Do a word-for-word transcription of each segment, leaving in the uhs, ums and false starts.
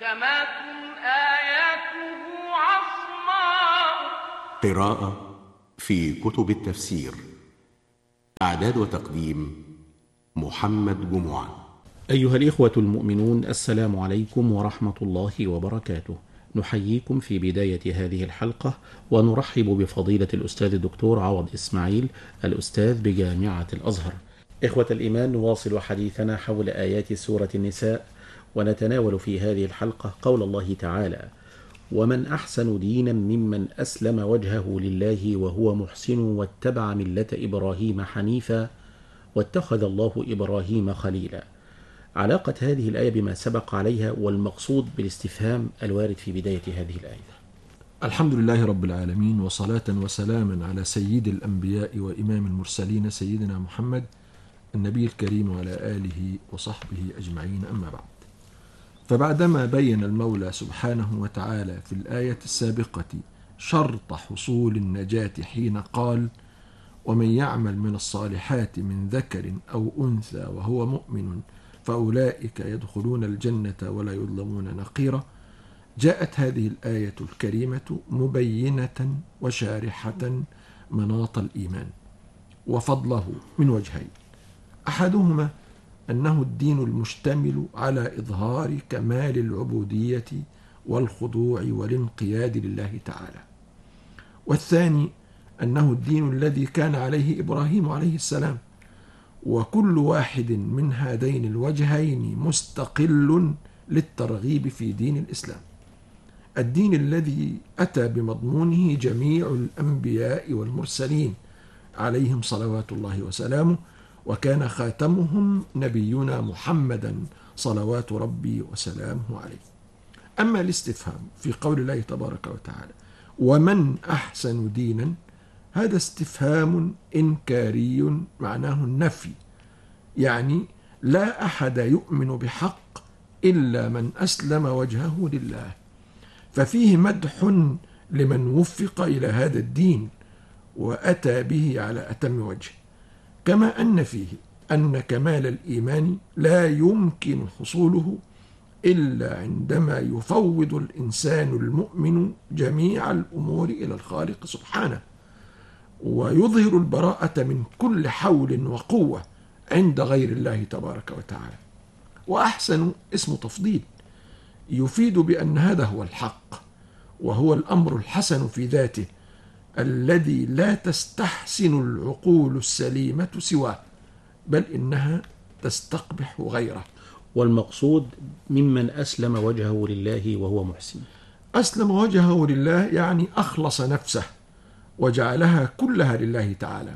محكمات آياته عصماء. قراءة في كتب التفسير. إعداد وتقديم محمد جمعة. أيها الإخوة المؤمنون، السلام عليكم ورحمة الله وبركاته. نحييكم في بداية هذه الحلقة ونرحب بفضيلة الأستاذ الدكتور عوض إسماعيل، الأستاذ بجامعة الأزهر. إخوة الإيمان، نواصل حديثنا حول آيات سورة النساء، ونتناول في هذه الحلقة قول الله تعالى: ومن أحسن دينا ممن أسلم وجهه لله وهو محسن واتبع ملة إبراهيم حنيفا واتخذ الله إبراهيم خليلا. علاقة هذه الآية بما سبق عليها والمقصود بالاستفهام الوارد في بداية هذه الآية. الحمد لله رب العالمين، وصلاة وسلاما على سيد الأنبياء وإمام المرسلين سيدنا محمد النبي الكريم وعلى آله وصحبه أجمعين، أما بعد. فبعدما بين المولى سبحانه وتعالى في الآية السابقة شرط حصول النجاة حين قال: ومن يعمل من الصالحات من ذكر أو أنثى وهو مؤمن فأولئك يدخلون الجنة ولا يظلمون نقيرا، جاءت هذه الآية الكريمة مبينة وشارحة مناط الإيمان وفضله من وجهين: أحدهما أنه الدين المشتمل على إظهار كمال العبودية والخضوع والانقياد لله تعالى، والثاني أنه الدين الذي كان عليه إبراهيم عليه السلام، وكل واحد من هذين الوجهين مستقل للترغيب في دين الإسلام، الدين الذي أتى بمضمونه جميع الأنبياء والمرسلين عليهم صلوات الله وسلامه، وكان خاتمهم نبينا محمدا صلوات ربي وسلامه عليه. أما الاستفهام في قول الله تبارك وتعالى: ومن أحسن دينا، هذا استفهام إنكاري معناه النفي، يعني لا أحد يؤمن بحق إلا من أسلم وجهه لله، ففيه مدح لمن وفق إلى هذا الدين وأتى به على أتم وجه، كما أن فيه أن كمال الإيمان لا يمكن حصوله إلا عندما يفوض الإنسان المؤمن جميع الأمور إلى الخالق سبحانه، ويظهر البراءة من كل حول وقوة عند غير الله تبارك وتعالى. وأحسن اسم تفضيل يفيد بأن هذا هو الحق، وهو الأمر الحسن في ذاته الذي لا تستحسن العقول السليمة سواه، بل إنها تستقبح غيره. والمقصود ممن أسلم وجهه لله وهو محسن. أسلم وجهه لله يعني أخلص نفسه وجعلها كلها لله تعالى،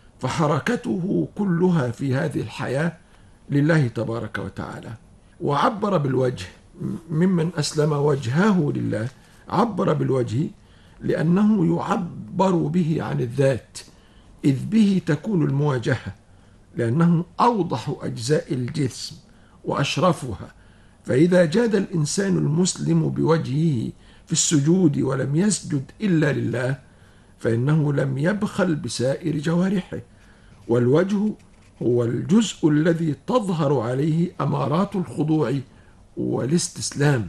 فحركته كلها في هذه الحياة لله تبارك وتعالى. وعبر بالوجه، ممن أسلم وجهه لله عبر بالوجه لأنه يعبر به عن الذات، إذ به تكون المواجهة، لأنه أوضح أجزاء الجسم وأشرفها، فإذا جاد الإنسان المسلم بوجهه في السجود ولم يسجد إلا لله فإنه لم يبخل بسائر جوارحه، والوجه هو الجزء الذي تظهر عليه أمارات الخضوع والاستسلام.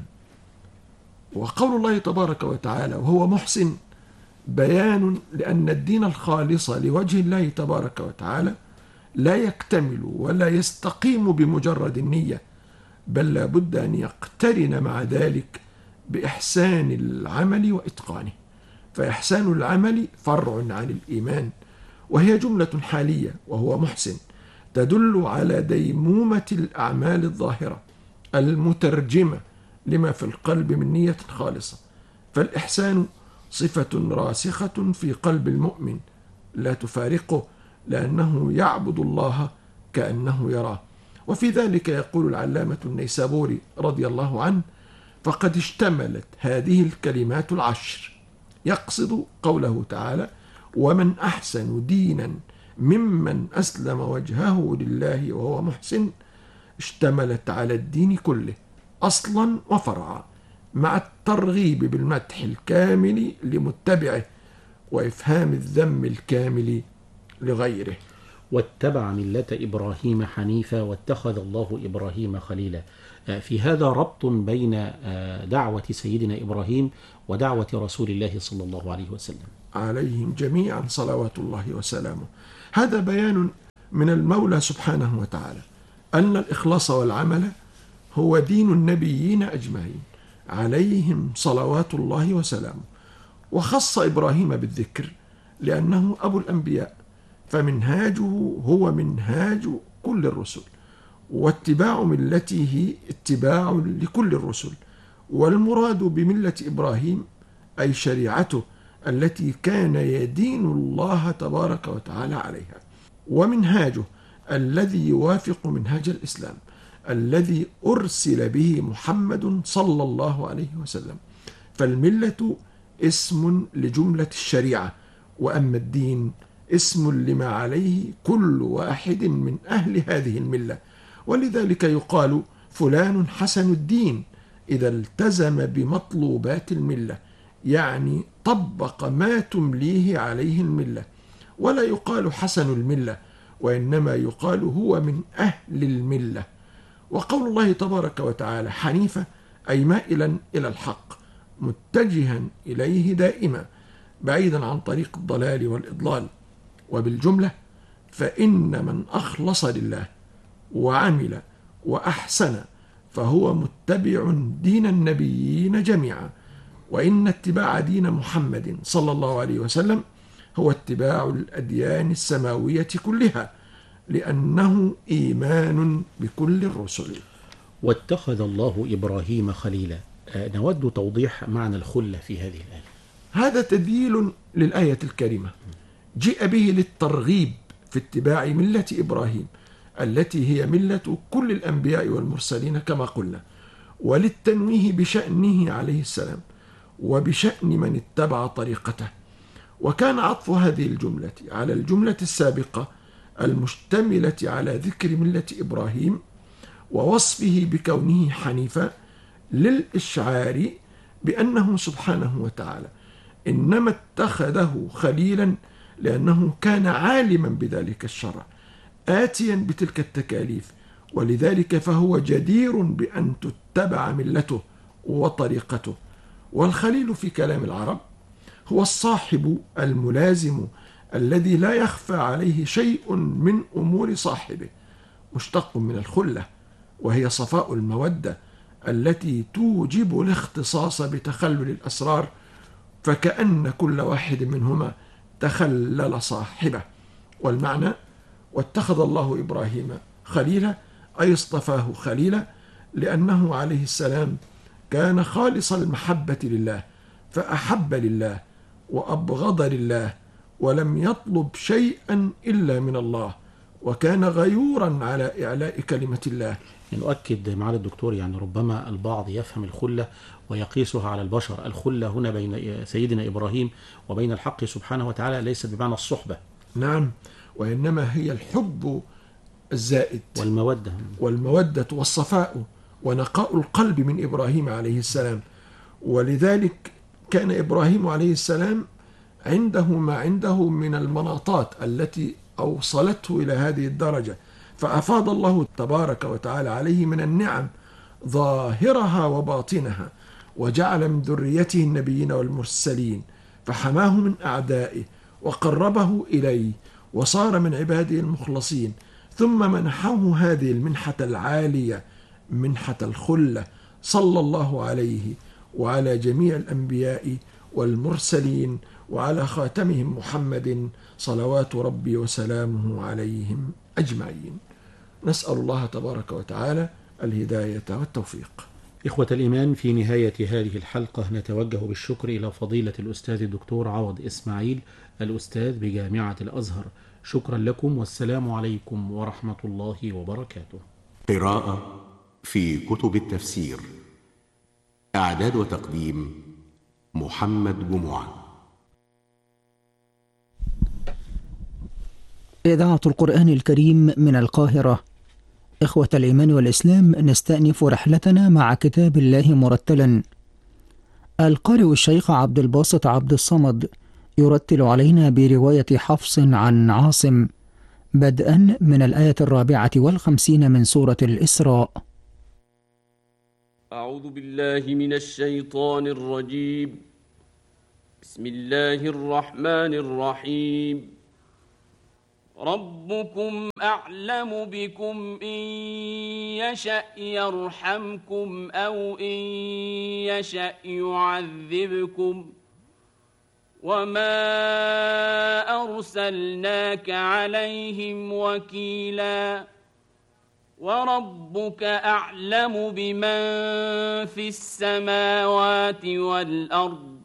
وقول الله تبارك وتعالى وهو محسن بيان لأن الدين الخالص لوجه الله تبارك وتعالى لا يكتمل ولا يستقيم بمجرد النية، بل لا بد أن يقترن مع ذلك بإحسان العمل وإتقانه، فإحسان العمل فرع عن الإيمان، وهي جملة حالية وهو محسن تدل على ديمومة الأعمال الظاهرة المترجمة لما في القلب من نية خالصة، فالإحسان صفة راسخة في قلب المؤمن لا تفارقه، لأنه يعبد الله كأنه يراه. وفي ذلك يقول العلامة النيسابوري رضي الله عنه: فقد اشتملت هذه الكلمات العشر، يقصد قوله تعالى: ومن أحسن دينا ممن أسلم وجهه لله وهو محسن، اشتملت على الدين كله أصلا وفرعا، مع الترغيب بالمدح الكامل لمتبعه وإفهام الذم الكامل لغيره. واتبع ملة إبراهيم حنيفا واتخذ الله إبراهيم خليلا. في هذا ربط بين دعوة سيدنا إبراهيم ودعوة رسول الله صلى الله عليه وسلم عليهم جميعا صلوات الله وسلامه. هذا بيان من المولى سبحانه وتعالى أن الإخلاص والعمل هو دين النبيين أجمعين عليهم صلوات الله وسلامه. وخص إبراهيم بالذكر لأنه أبو الأنبياء، فمنهاجه هو منهاج كل الرسل، واتباع ملته اتباع لكل الرسل. والمراد بملة إبراهيم أي شريعته التي كان يدين الله تبارك وتعالى عليها، ومنهاجه الذي يوافق منهاج الإسلام الذي أرسل به محمد صلى الله عليه وسلم. فالملة اسم لجملة الشريعة، وأما الدين اسم لما عليه كل واحد من أهل هذه الملة. ولذلك يقال فلان حسن الدين إذا التزم بمطلوبات الملة، يعني طبق ما تمليه عليه الملة. ولا يقال حسن الملة، وإنما يقال هو من أهل الملة. وقول الله تبارك وتعالى حنيفة أي مائلا إلى الحق متجها إليه دائما بعيدا عن طريق الضلال والإضلال. وبالجملة فإن من أخلص لله وعمل وأحسن فهو متبع دين النبيين جميعا. وإن اتباع دين محمد صلى الله عليه وسلم هو اتباع الأديان السماوية كلها، لأنه إيمان بكل الرسل. واتخذ الله إبراهيم خليلا. نود توضيح معنى الخلة في هذه الآية. هذا تدليل للآية الكريمة جاء به للترغيب في اتباع ملة إبراهيم التي هي ملة كل الأنبياء والمرسلين كما قلنا، وللتنويه بشأنه عليه السلام وبشأن من اتبع طريقته. وكان عطف هذه الجملة على الجملة السابقة المشتملة على ذكر ملة إبراهيم ووصفه بكونه حنيفا للإشعار بأنه سبحانه وتعالى إنما اتخذه خليلا لأنه كان عالما بذلك الشرع آتيا بتلك التكاليف، ولذلك فهو جدير بأن تتبع ملته وطريقته. والخليل في كلام العرب هو الصاحب الملازم الذي لا يخفى عليه شيء من أمور صاحبه، مشتق من الخلة، وهي صفاء المودة التي توجب الاختصاص بتخلل الأسرار، فكأن كل واحد منهما تخلل صاحبه. والمعنى واتخذ الله إبراهيم خليلا أي اصطفاه خليلا لأنه عليه السلام كان خالص المحبة لله، فأحب لله وأبغض لله ولم يطلب شيئا إلا من الله، وكان غيورا على إعلاء كلمة الله. نؤكد معالي الدكتور، يعني ربما البعض يفهم الخلة ويقيسها على البشر. الخلة هنا بين سيدنا إبراهيم وبين الحق سبحانه وتعالى ليست بمعنى الصحبة. نعم، وإنما هي الحب الزائد والمودة والمودة والصفاء ونقاء القلب من إبراهيم عليه السلام. ولذلك كان إبراهيم عليه السلام عنده ما عنده من المناطات التي أوصلته إلى هذه الدرجة، فأفاض الله تبارك وتعالى عليه من النعم ظاهرها وباطنها، وجعل من ذريته النبيين والمرسلين، فحماه من أعدائه وقربه إليه وصار من عباده المخلصين، ثم منحه هذه المنحة العالية منحة الخلة صلى الله عليه وعلى جميع الأنبياء والمرسلين وعلى خاتمهم محمد صلوات ربي وسلامه عليهم أجمعين. نسأل الله تبارك وتعالى الهداية والتوفيق. إخوة الإيمان، في نهاية هذه الحلقة نتوجه بالشكر إلى فضيلة الأستاذ الدكتور عوض إسماعيل الأستاذ بجامعة الأزهر. شكرا لكم، والسلام عليكم ورحمة الله وبركاته. قراءة في كتب التفسير. إعداد وتقديم محمد جمعة. إذاعة القرآن الكريم من القاهرة. إخوة الإيمان والإسلام، نستأنف رحلتنا مع كتاب الله مرتلا. القارئ الشيخ عبد الباسط عبد الصمد يرتل علينا برواية حفص عن عاصم بدءا من الآية الرابعة والخمسين من سورة الإسراء. أعوذ بالله من الشيطان الرجيم. بسم الله الرحمن الرحيم. ربكم أعلم بكم إن يشأ يرحمكم أو إن يشأ يعذبكم وما أرسلناك عليهم وكيلا وربك أعلم بمن في السماوات والأرض